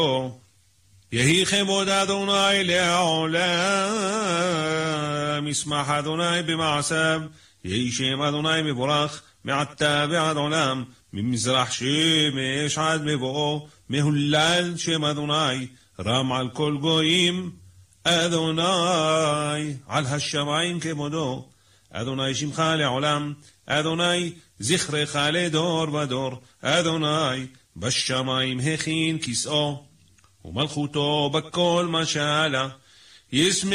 יהי כבוד אדוני לעולם, ישמח אדוני במעשיו, יהי שם אדוני מבורך, מעתה ועד עולם, ממזרח שמש עד מבואו, מהולל שם אדוני, רם על כל גויים, אדוני על השמיים כבודו, אדוני שמך לעולם, אדוני זכרך לדור ודור, אדוני בשמיים הכין כיסאו, ומלכותו בכל משלה,